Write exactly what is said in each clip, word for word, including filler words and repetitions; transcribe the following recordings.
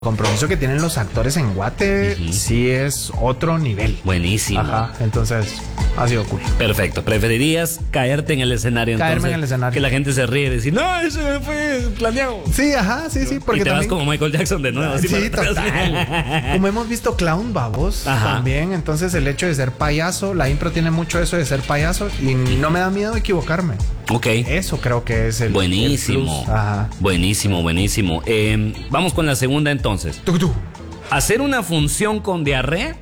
compromiso que tienen los actores en Guate, uh-huh. sí es otro nivel. Buenísimo. Ajá, entonces ha sido cool. Perfecto. ¿Preferirías caerte en el escenario? Caerme entonces, en el escenario. Que la gente se ríe y decir, no, eso fue planeado. Sí, ajá, sí, sí. Porque y te también... vas como Michael Jackson de nuevo. Así sí, total. Como hemos visto Clown Babos ajá. también, entonces el hecho de ser payaso, la impro tiene mucho eso de ser payaso y no me da miedo equivocarme. Ok. Eso creo que es el Buenísimo. El plus. Ajá. Buenísimo, buenísimo. Eh, vamos con la segunda entonces. Tú, tú. ¿Hacer una función con diarrea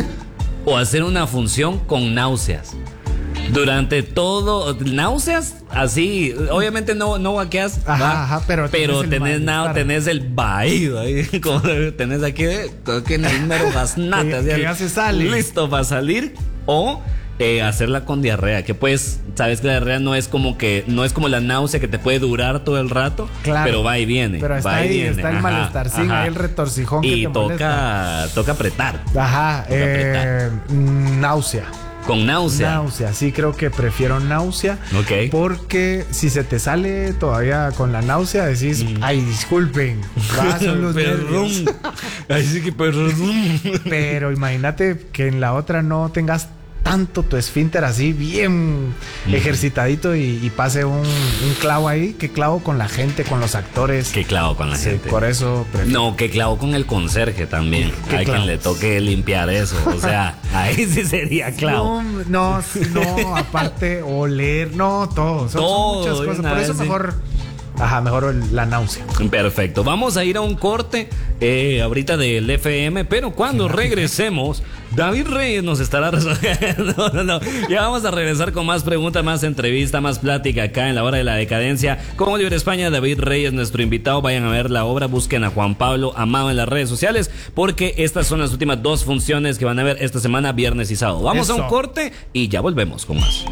o hacer una función con náuseas? Durante todo, náuseas, así, obviamente no, no vaqueas, ajá, ¿va? Ajá, pero, pero tenés, na, tenés el vaído ahí, como tenés aquí, que en el número gasnata, que ya se sale. Listo para salir, o eh, hacerla con diarrea, que pues, sabes que la diarrea no es como que, no es como la náusea que te puede durar todo el rato, claro, pero va y viene. Pero está va ahí, y viene. está el Ajá, malestar, sí, hay el retorcijón y que te toca, molesta. toca apretar. Ajá, toca eh, apretar. náusea. Con náusea. Náusea, sí, creo que prefiero náusea. Ok. Porque si se te sale todavía con la náusea, decís, mm. ay, disculpen, son los nervios. Ay, sí que perdón. Pero imagínate que en la otra no tengas tanto tu esfínter así bien mm. ejercitadito y, y pase un, un clavo ahí. ¿Qué clavo con la gente, con los actores? ¿Qué clavo con la sí, gente? Por eso prefiero. No, que clavo con el conserje también. Hay quien le toque limpiar eso. O sea, ahí sí sería clavo. No, no, no aparte oler, no, todo. Son, todo, son muchas cosas. Por eso mejor... Ajá, mejor la náusea. Perfecto. Vamos a ir a un corte eh, ahorita del F M, pero cuando regresemos, David Reyes nos estará resolviendo. No, no, no. Ya vamos a regresar con más preguntas, más entrevista, más plática acá en La Hora de la Decadencia. Con Oliver España, David Reyes, nuestro invitado. Vayan a ver la obra, busquen a Juan Pablo Amado en las redes sociales, porque estas son las últimas dos funciones que van a ver esta semana, viernes y sábado. Vamos Eso. a un corte y ya volvemos con más.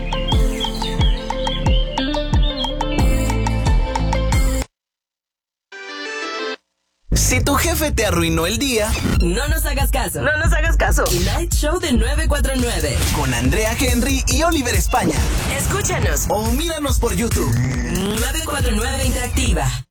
Si tu jefe te arruinó el día, no nos hagas caso. No nos hagas caso. Night Show de nueve cuatro nueve. Con Andrea Henry y Oliver España. Escúchanos. O míranos por YouTube. nueve cuatro nueve Interactiva.